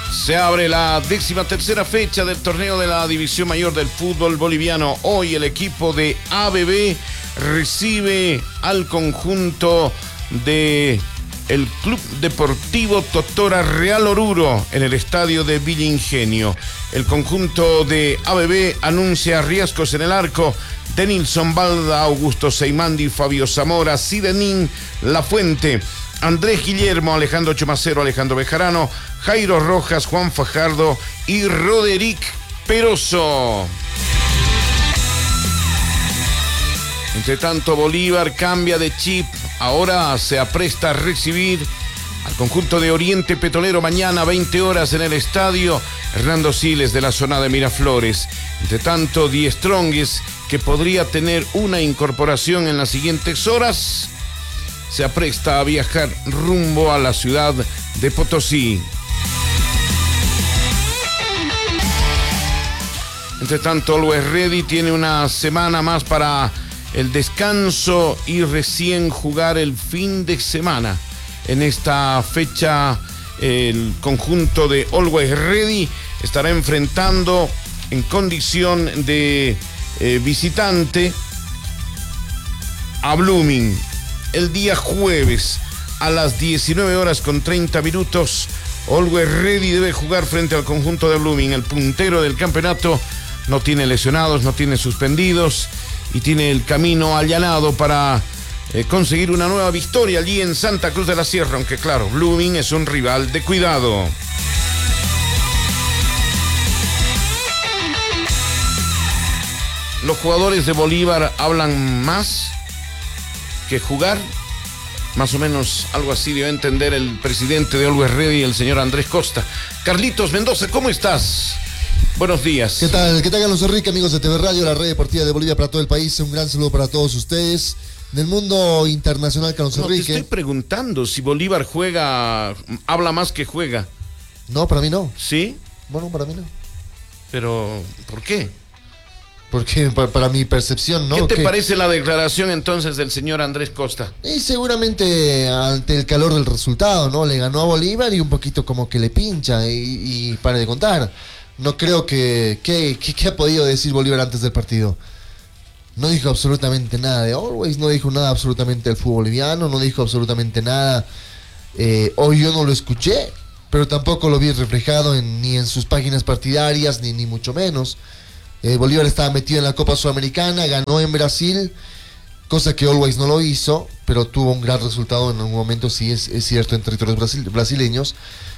Se abre la 13ª fecha del torneo de la División Mayor del fútbol boliviano. Hoy el equipo de ABB recibe al conjunto de el Club Deportivo Totora Real Oruro en el estadio de Villa Ingenio. El conjunto de ABB anuncia riesgos en el arco: Denilson Balda, Augusto Seimandi, Fabio Zamora, Sidenín Lafuente, Andrés Guillermo, Alejandro Chumacero, Alejandro Bejarano, Jairo Rojas, Juan Fajardo y Roderick Peroso. Entre tanto, Bolívar cambia de chip. Ahora se apresta a recibir al conjunto de Oriente Petrolero mañana 20 horas en el estadio Hernando Siles de la zona de Miraflores. Entre tanto, Die Strongest, que podría tener una incorporación en las siguientes horas, se apresta a viajar rumbo a la ciudad de Potosí. Entre tanto, Always Ready tiene una semana más para el descanso y recién jugar el fin de semana. En esta fecha, el conjunto de Always Ready estará enfrentando en condición de visitante a Blooming. El día jueves a las 19:30, Always Ready debe jugar frente al conjunto de Blooming. El puntero del campeonato no tiene lesionados, no tiene suspendidos y tiene el camino allanado para conseguir una nueva victoria allí en Santa Cruz de la Sierra, aunque claro, Blooming es un rival de cuidado. Los jugadores de Bolívar hablan más que jugar, más o menos algo así dio a entender el presidente de Always Ready, el señor Andrés Costa. Carlitos Mendoza, ¿cómo estás? Buenos días. ¿Qué tal, Carlos Enrique, amigos de TV Radio, la red deportiva de Bolivia para todo el país? Un gran saludo para todos ustedes. Del mundo internacional, Carlos Enrique. Te estoy preguntando si Bolívar habla más que juega. No, para mí no. ¿Sí? Bueno, para mí no. Pero, ¿por qué? Porque para mi percepción, ¿no? ¿Qué te parece la declaración entonces del señor Andrés Costa? Y seguramente ante el calor del resultado, ¿no? Le ganó a Bolívar y un poquito como que le pincha y para de contar. No creo que ha podido decir Bolívar antes del partido. No dijo absolutamente nada de Always, no dijo nada absolutamente del fútbol boliviano, no dijo absolutamente nada. Hoy yo no lo escuché, pero tampoco lo vi reflejado ni en sus páginas partidarias, ni mucho menos. Bolívar estaba metido en la Copa Sudamericana, ganó en Brasil, cosa que Always no lo hizo, pero tuvo un gran resultado en un momento, sí es cierto, en territorios brasileñas,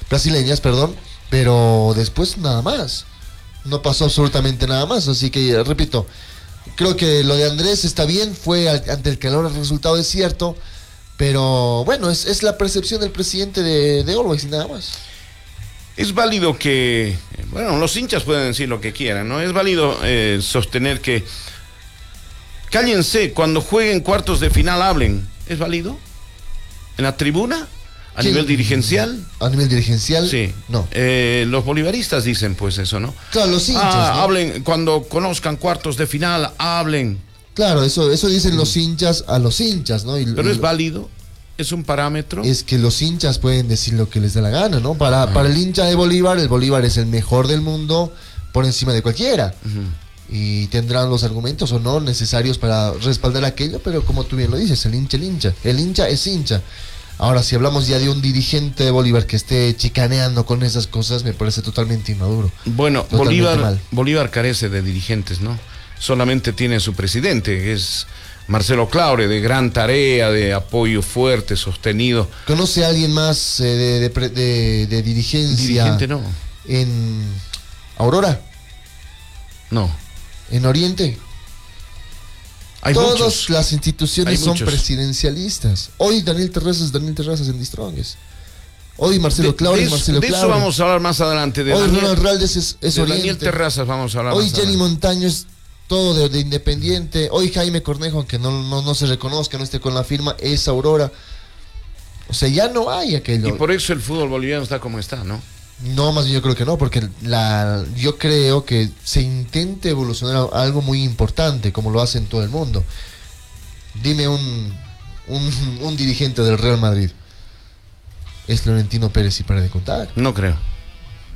pero después nada más. No pasó absolutamente nada más, así que repito, creo que lo de Andrés está bien, fue ante el calor el resultado, es cierto, pero bueno, es la percepción del presidente de Always y nada más. Es válido que, bueno, los hinchas pueden decir lo que quieran, ¿no? Es válido sostener que cállense, cuando jueguen cuartos de final hablen. ¿Es válido? ¿En la tribuna? ¿A nivel dirigencial? ¿A nivel dirigencial? Sí. No. Los bolivaristas dicen pues eso, ¿no? Claro, los hinchas, ¿no? Hablen, cuando conozcan cuartos de final, hablen. Claro, eso dicen los hinchas a los hinchas, ¿no? Pero es válido, es un parámetro. Es que los hinchas pueden decir lo que les dé la gana, ¿no? Para el hincha de Bolívar, el Bolívar es el mejor del mundo por encima de cualquiera. Y tendrán los argumentos o no necesarios para respaldar aquello, pero como tú bien lo dices, el hincha es hincha. Ahora, si hablamos ya de un dirigente de Bolívar que esté chicaneando con esas cosas, me parece totalmente inmaduro. Bueno, Bolívar carece de dirigentes, ¿no? Solamente tiene su presidente, que es Marcelo Claure, de gran tarea, de apoyo fuerte, sostenido. ¿Conoce a alguien más de dirigencia? Dirigente no. ¿En Aurora? No. ¿En Oriente? Todas las instituciones son presidencialistas. Hoy Daniel Terrazas en Die Strongest. Hoy Marcelo Claure. De eso vamos a hablar más adelante. Hoy Ronald Raldes es Oriente. Daniel Terrazas vamos a hablar hoy más Jenny adelante. Montaño es todo de Independiente. Hoy Jaime Cornejo, aunque no se reconozca, no esté con la firma, es Aurora. O sea, ya no hay aquello. Y por eso el fútbol boliviano está como está, ¿no? No, más bien yo creo que no, porque yo creo que se intenta evolucionar a algo muy importante, como lo hace en todo el mundo. Dime un dirigente del Real Madrid. Es Florentino Pérez y para de contar. No creo.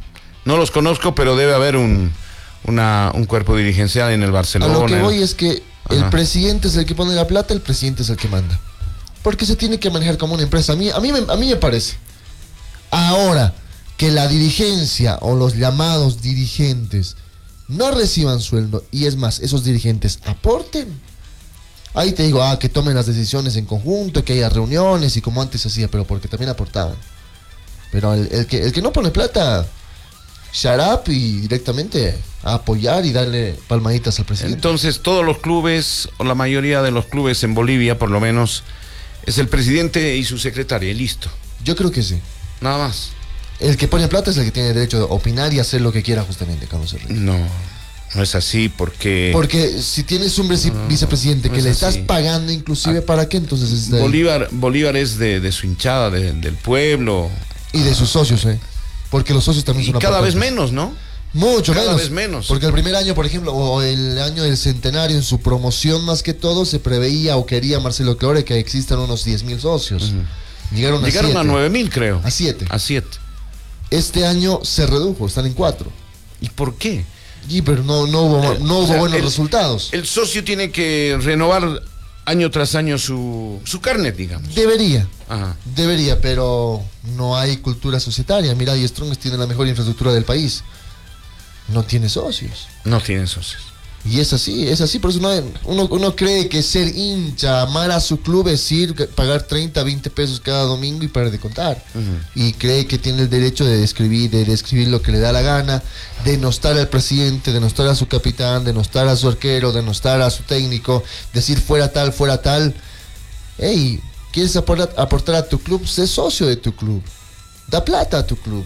No los conozco, pero debe haber un cuerpo dirigencial en el Barcelona. A lo que voy es que el Ajá. presidente es el que pone la plata, el presidente es el que manda. Porque se tiene que manejar como una empresa. A mí me parece. Ahora, que la dirigencia o los llamados dirigentes no reciban sueldo, y es más, esos dirigentes aporten. Ahí te digo, que tomen las decisiones en conjunto, que haya reuniones y como antes se hacía, pero porque también aportaban. Pero el que no pone plata, shut up y directamente a apoyar y darle palmaditas al presidente. Entonces, todos los clubes, o la mayoría de los clubes en Bolivia, por lo menos, es el presidente y su secretaria, y listo. Yo creo que sí. Nada más. El que pone plata es el que tiene derecho de opinar y hacer lo que quiera, justamente, Carlos Enrique. No es así, porque si tienes un vicepresidente que es le estás así. pagando inclusive, ¿para qué entonces es de ahí? Bolívar es de su hinchada, del pueblo. Y de sus socios, porque los socios también Y son cada vez aportantes. menos, ¿no? Mucho Cada menos. vez menos. Porque el primer año, por ejemplo, o el año del centenario, en su promoción más que todo, se preveía o quería Marcelo Clore que existan unos 10,000 socios. Llegaron a 9,000, creo. A 7. A 7. Este año se redujo, están en 4. ¿Y por qué? Y pero no hubo buenos resultados. El socio tiene que renovar año tras año su carnet, digamos. Debería, Ajá. pero no hay cultura societaria. Mira, y Strongest tiene la mejor infraestructura del país. No tiene socios. No tienen socios. Y es así, por eso uno cree que ser hincha, amar a su club es ir, pagar 30, 20 pesos cada domingo y parar de contar. Y cree que tiene el derecho de describir lo que le da la gana, denostar al presidente, denostar a su capitán, denostar a su arquero, denostar a su técnico, decir fuera tal. Hey, ¿quieres aportar a tu club? Sé socio de tu club. Da plata a tu club.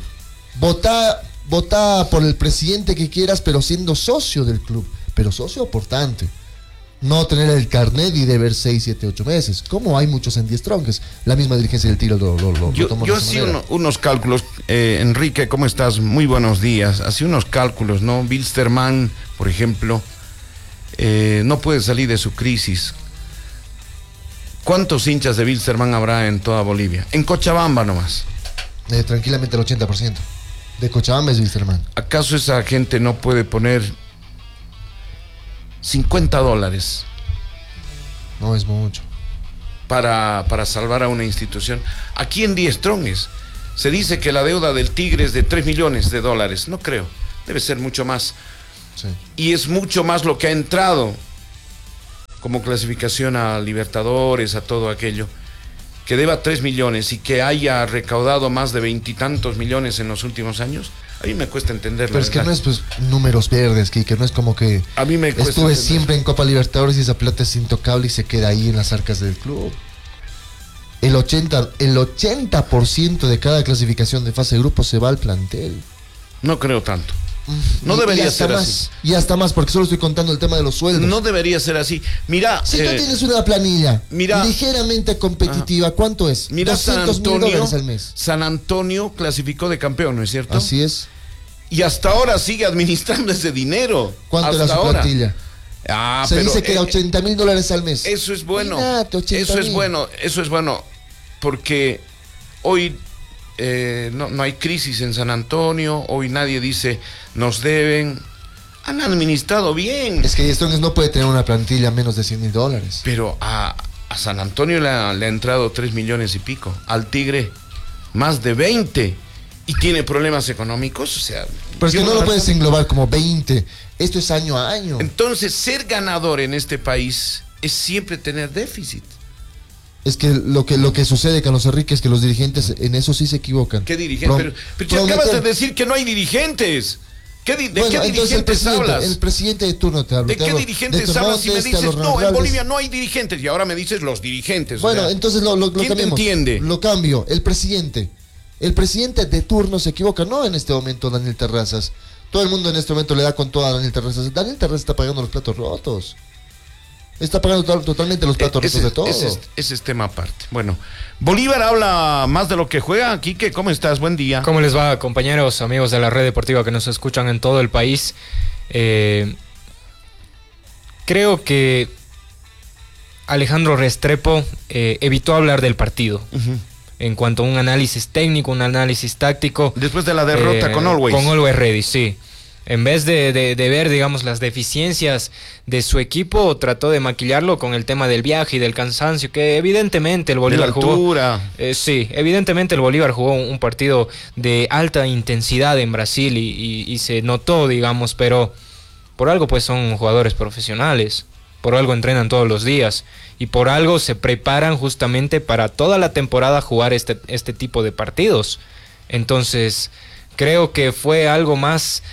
Vota por el presidente que quieras, pero siendo socio del club. Pero socio aportante. No tener el carnet y deber 6, 7, 8 meses. Como hay muchos en 10 tronques. La misma dirigencia del Tiro lo tomó Yo de esa hacía manera. unos cálculos. Enrique, ¿cómo estás? Muy buenos días. Hacía unos cálculos, ¿no? Wilstermann, por ejemplo, no puede salir de su crisis. ¿Cuántos hinchas de Wilstermann habrá en toda Bolivia? En Cochabamba nomás. Tranquilamente el 80%. De Cochabamba es Wilstermann. ¿Acaso esa gente no puede poner $50 No es mucho. para salvar a una institución? Aquí en 10 Stronges se dice que la deuda del Tigre es de $3 millones. No creo, debe ser mucho más. Sí. Y es mucho más lo que ha entrado como clasificación a Libertadores, a todo aquello, que deba 3 millones y que haya recaudado más de 20 y tantos millones en los últimos años. A mí me cuesta entenderlo. Pero es que no es pues números verdes, que no es como que A mí me cuesta estuve entender. siempre en Copa Libertadores y esa plata es intocable y se queda ahí en las arcas del club. El 80% de cada clasificación de fase de grupo se va al plantel. No creo tanto. No debería hasta ser más, así. Y hasta más, porque solo estoy contando el tema de los sueldos. No debería ser así. Mira, Si tú tienes una planilla mira, ligeramente competitiva, ¿cuánto es? mira $200,000 al mes. San Antonio clasificó de campeón, ¿no es cierto? Así es. Y hasta ahora sigue administrando ese dinero. ¿Cuánto era hasta su ahora. plantilla? Se Pero, dice que era $80,000 al mes. Eso es bueno. Imagínate, 80,000. Eso es bueno. Porque hoy no hay crisis en San Antonio. Hoy nadie dice nos deben. Han administrado bien. Es que Strongest no puede tener una plantilla menos de $100,000. Pero a San Antonio le ha entrado 3 millones y pico. Al Tigre, más de 20. Y tiene problemas económicos. O sea, Pero es que yo no lo puedes englobar como 20. Esto es año a año. Entonces, ser ganador en este país es siempre tener déficit. Es que lo que sucede, Carlos Enrique, es que los dirigentes en eso sí se equivocan. ¿Qué dirigentes? Pero tú acabas de decir que no hay dirigentes. ¿De qué dirigentes hablas? El presidente de turno te habla. ¿De qué dirigentes hablas? Y me dices, no, en Bolivia no hay dirigentes. Y ahora me dices los dirigentes. Bueno, o sea, entonces lo ¿quién te cambiamos. entiende? Lo cambio. El presidente de turno se equivoca. No en este momento Daniel Terrazas. Todo el mundo en este momento le da con todo a Daniel Terrazas. Daniel Terrazas está pagando los platos rotos. Está pagando totalmente los platos rotos de todo. Ese es tema aparte. Bueno, Bolívar habla más de lo que juega. Quique, ¿cómo estás? Buen día. ¿Cómo les va, compañeros, amigos de la red deportiva que nos escuchan en todo el país? Creo que Alejandro Restrepo evitó hablar del partido. en cuanto a un análisis técnico, un análisis táctico. Después de la derrota con Always. Con Always Ready, sí. En vez de ver, digamos, las deficiencias de su equipo, trató de maquillarlo con el tema del viaje y del cansancio, que evidentemente el Bolívar jugó. Sí, evidentemente el Bolívar jugó un partido de alta intensidad en Brasil y se notó, digamos, pero por algo pues son jugadores profesionales, por algo entrenan todos los días y por algo se preparan justamente para toda la temporada jugar este tipo de partidos. Entonces, creo que fue algo más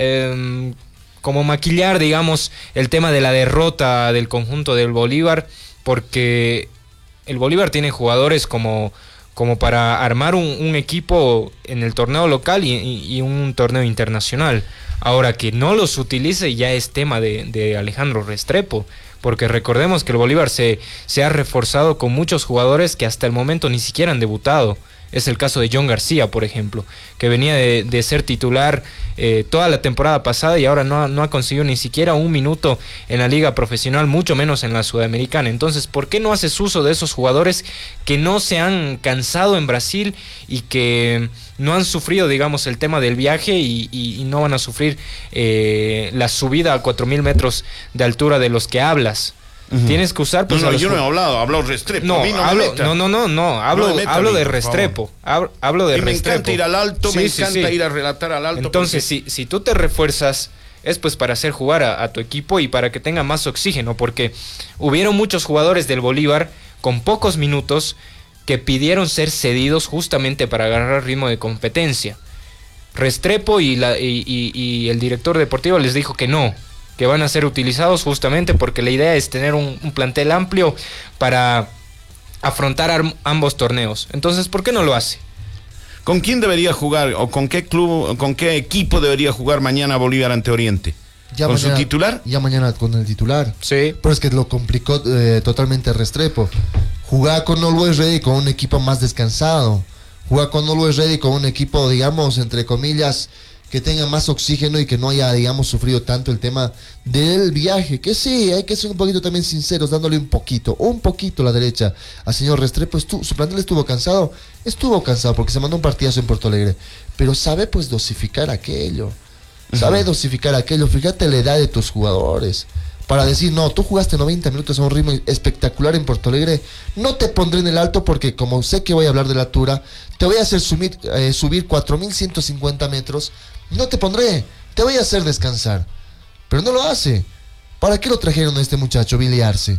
como maquillar, digamos, el tema de la derrota del conjunto del Bolívar, porque el Bolívar tiene jugadores como para armar un equipo en el torneo local y un torneo internacional. Ahora, que no los utilice ya es tema de Alejandro Restrepo, porque recordemos que el Bolívar se ha reforzado con muchos jugadores que hasta el momento ni siquiera han debutado. Es el caso de John García, por ejemplo, que venía de ser titular toda la temporada pasada y ahora no ha conseguido ni siquiera un minuto en la liga profesional, mucho menos en la sudamericana. Entonces, ¿por qué no haces uso de esos jugadores que no se han cansado en Brasil y que no han sufrido, digamos, el tema del viaje y no van a sufrir la subida a 4.000 metros de altura de los que hablas? Tienes que usar pues, yo no he hablado Restrepo. No, hablo de Restrepo. Hablo de Restrepo. Me encanta ir al alto, sí, me encanta ir a relatar al alto. Entonces, si tú te refuerzas, es pues para hacer jugar a tu equipo y para que tenga más oxígeno, porque hubieron muchos jugadores del Bolívar con pocos minutos que pidieron ser cedidos justamente para agarrar ritmo de competencia. Restrepo y el director deportivo les dijo que no, que van a ser utilizados justamente porque la idea es tener un plantel amplio para afrontar ambos torneos. Entonces, ¿por qué no lo hace? ¿Con quién debería jugar o con qué club, con qué equipo debería jugar mañana Bolívar ante Oriente? ¿Con su titular? Ya mañana con el titular. Sí. Pero es que lo complicó totalmente Restrepo. Jugar con Always Ready con un equipo más descansado. Jugar con Always Ready con un equipo, digamos, entre comillas, que tenga más oxígeno y que no haya, digamos, sufrido tanto el tema del viaje. Que sí, hay que ser un poquito también sinceros, dándole un poquito a la derecha al señor Restrepo. Su plantel estuvo cansado porque se mandó un partidazo en Porto Alegre, pero sabe pues dosificar aquello. Fíjate la edad de tus jugadores. Para decir, no, tú jugaste 90 minutos a un ritmo espectacular en Porto Alegre, no te pondré en el alto porque como sé que voy a hablar de la altura, te voy a hacer subir 4.150 metros, no te pondré, te voy a hacer descansar. Pero no lo hace. ¿Para qué lo trajeron a este muchacho, Billy Arce?